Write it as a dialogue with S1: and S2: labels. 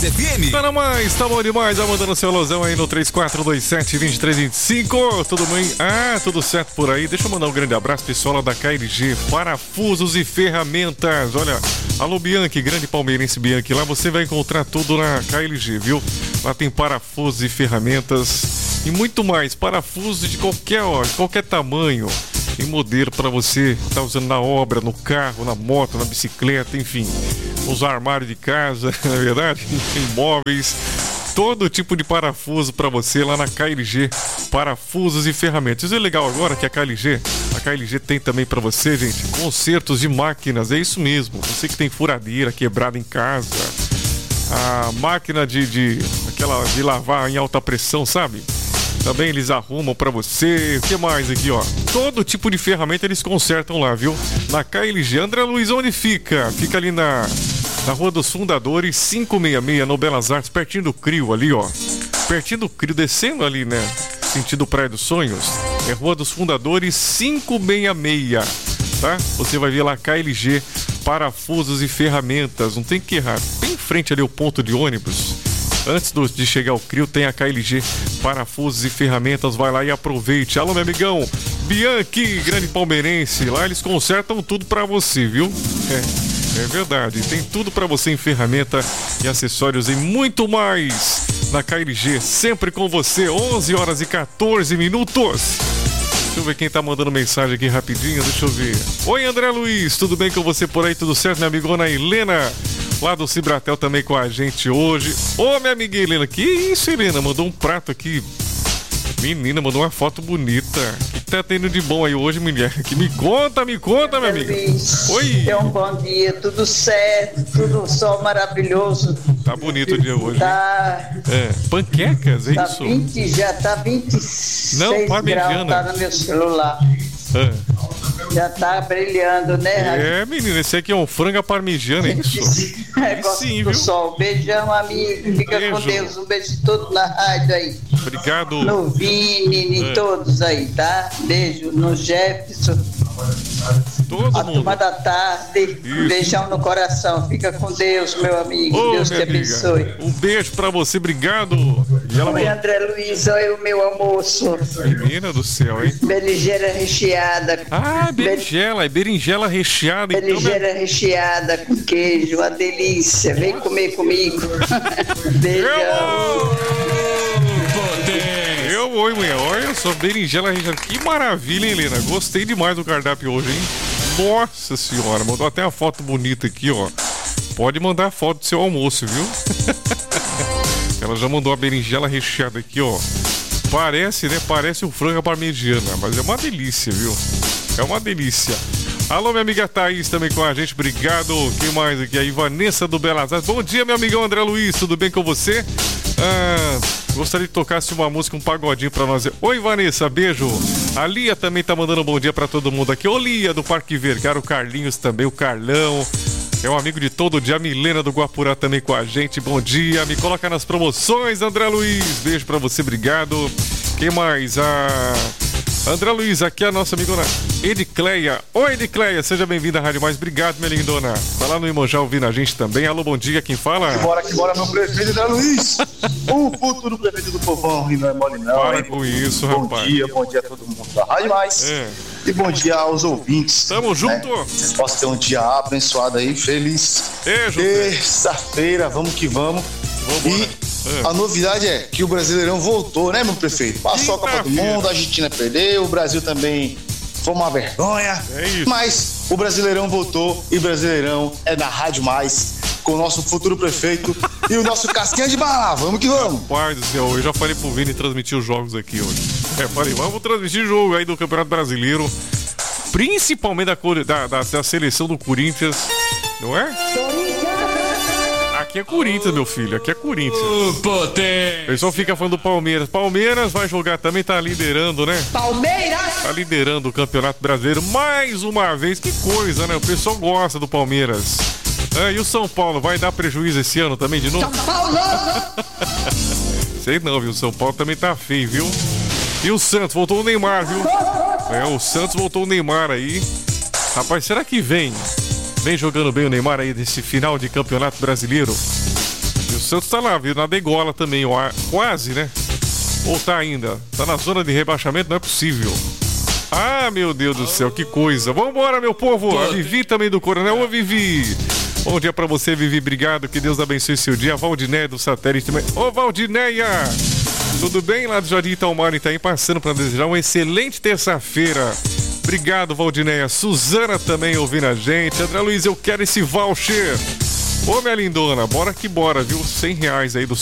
S1: FM.
S2: Tá na mais, tá bom demais. Vai mandando seu alusão aí no 3427-2325. Tudo bem? Tudo certo por aí. Deixa eu mandar um grande abraço, pessoal lá da KLG. Parafusos e ferramentas. Olha, alô Bianchi, grande palmeirense Bianchi. Lá você vai encontrar tudo na KLG, viu? Lá tem parafusos e ferramentas e muito mais. Parafusos de qualquer tamanho e modelo para você estar usando na obra, no carro, na moto, na bicicleta, enfim. Os armários de casa, na verdade, imóveis, todo tipo de parafuso para você lá na KLG, parafusos e ferramentas. Isso é legal agora que a KLG tem também para você, gente, consertos de máquinas, é isso mesmo. Você que tem furadeira quebrada em casa, a máquina de lavar em alta pressão, sabe? Também eles arrumam pra você. O que mais aqui, ó? Todo tipo de ferramenta eles consertam lá, viu? Na KLG. André Luiz, onde fica? Fica ali na Rua dos Fundadores, 566, no Belas Artes, pertinho do CRIO ali, ó. Pertinho do CRIO, descendo ali, né? Sentido Praia dos Sonhos. É Rua dos Fundadores, 566, tá? Você vai ver lá KLG, parafusos e ferramentas. Não tem que errar. Bem em frente ali o ponto de ônibus. Antes de chegar ao CRIO, tem a KLG, parafusos e ferramentas. Vai lá e aproveite. Alô, meu amigão Bianchi, grande palmeirense. Lá eles consertam tudo pra você, viu? É verdade. Tem tudo pra você em ferramenta e acessórios e muito mais na KLG. Sempre com você, 11 horas e 14 minutos. Deixa eu ver quem tá mandando mensagem aqui rapidinho. Deixa eu ver. Oi, André Luiz. Tudo bem com você por aí? Tudo certo, minha amigona Helena? Lá do Cibratel também com a gente hoje. Ô, minha amiga Helena, que isso, Helena? Mandou um prato aqui. Menina, mandou uma foto bonita. O que tá tendo de bom aí hoje, mulher? Que me conta, minha amiga. Oi.
S3: É um bom dia, tudo certo, tudo só maravilhoso.
S2: Tá bonito o dia hoje.
S3: Tá.
S2: Panquecas, é isso?
S3: Já tá 26
S2: parmegiana.
S3: graus, tá no meu celular. Já tá brilhando, né?
S2: Menina, esse aqui é um frango à parmegiana, é isso?
S3: Sim, viu? Sol. Beijão, amigo. Fica com Deus. Um beijo todo na rádio aí.
S2: Obrigado.
S3: No Vini, em todos aí, tá? Beijo no Jefferson.
S2: Todo
S3: a
S2: mundo.
S3: turma da tarde. Isso. Beijão no coração. Fica com Deus, meu amigo. Deus te abençoe.
S2: Um beijo pra você, obrigado.
S3: Oi, André Luiz, olha o meu almoço.
S2: Menina do céu, hein?
S3: Berinjela recheada.
S2: Berinjela, é berinjela recheada.
S3: Berinjela então, recheada com queijo, uma delícia. Vem comer comigo. Beijão.
S2: Oi, mulher. Olha só, berinjela recheada. Que maravilha, hein, Helena? Gostei demais do cardápio hoje, hein? Nossa senhora, mandou até uma foto bonita aqui, ó. Pode mandar a foto do seu almoço, viu? Ela já mandou a berinjela recheada aqui, ó. Parece, né? Parece um frango à parmegiana, mas é uma delícia, viu? É uma delícia. Alô, minha amiga Thaís também com a gente, obrigado. Quem mais aqui? A Vanessa do Belas Artes. Bom dia, meu amigão André Luiz, tudo bem com você? Gostaria de tocasse uma música, um pagodinho pra nós. Oi, Vanessa, beijo. A Lia também tá mandando um bom dia pra todo mundo aqui. Ô, Lia do Parque Vergara, o Carlinhos também, o Carlão. É um amigo de todo dia, a Milena do Guapurá também com a gente. Bom dia, me coloca nas promoções, André Luiz. Beijo pra você, obrigado. Quem mais? André Luiz, aqui é a nossa amigona Edicleia. Oi, Edicleia, seja bem-vinda à Rádio Mais. Obrigado, minha lindona. Tá lá no Imoja ouvindo a gente também. Alô, bom dia, quem fala?
S4: Que bora, meu prefeito André Luiz. O futuro prefeito do povão, e não é mole não.
S2: Para com isso, rapaz.
S4: Bom dia a todo mundo da Rádio Mais. E bom dia aos ouvintes.
S2: Tamo junto.
S4: Vocês possam ter um dia abençoado aí, feliz. Terça-feira, vamos que vamos. E a novidade é que o Brasileirão voltou, né, meu prefeito? Passou a Copa do Mundo, a Argentina perdeu, o Brasil também foi uma vergonha.
S2: É isso.
S4: Mas o Brasileirão voltou e o Brasileirão é na Rádio Mais, com o nosso futuro prefeito e o nosso casquinha de bala. Vamos que vamos.
S2: Rapaz do céu, eu já falei pro Vini transmitir os jogos aqui hoje. Falei, vamos transmitir jogo aí do Campeonato Brasileiro, principalmente da seleção do Corinthians, não é? Aqui é Corinthians, meu filho, aqui é Corinthians. O pessoal fica falando do Palmeiras. Palmeiras vai jogar também, tá liderando, né?
S3: Palmeiras!
S2: Tá liderando o Campeonato Brasileiro mais uma vez. Que coisa, né? O pessoal gosta do Palmeiras. E o São Paulo vai dar prejuízo esse ano também de novo?
S3: São Paulo!
S2: Sei não, viu? O São Paulo também tá feio, viu? E o Santos, voltou o Neymar, viu? O Santos voltou o Neymar aí. Rapaz, será que vem jogando bem o Neymar aí desse final de Campeonato Brasileiro? E o Santos tá lá, viu? Na degola também, ó, quase, né? Ou tá ainda? Tá na zona de rebaixamento? Não é possível. Ah, meu Deus do céu, que coisa. Vambora, meu povo. A Vivi também do Coronel. Ô, Vivi. Bom dia pra você, Vivi. Obrigado. Que Deus abençoe seu dia. A Valdinéia do Satélite também. Ô, Valdinéia. Tudo bem? Lá do Jardim Italmar, tá aí passando pra desejar uma excelente terça-feira. Obrigado, Valdinéia. Suzana também ouvindo a gente. André Luiz, eu quero esse voucher. Ô, minha lindona, bora que bora, viu? R$100 aí do